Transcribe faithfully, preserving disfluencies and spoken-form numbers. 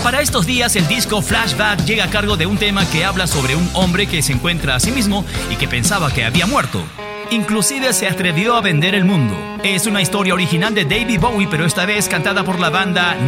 Para estos días, el disco Flashback llega a cargo de un tema que habla sobre un hombre que se encuentra a sí mismo y que pensaba que había muerto. Inclusive se atrevió a vender el mundo. Es una historia original de David Bowie, pero esta vez cantada por la banda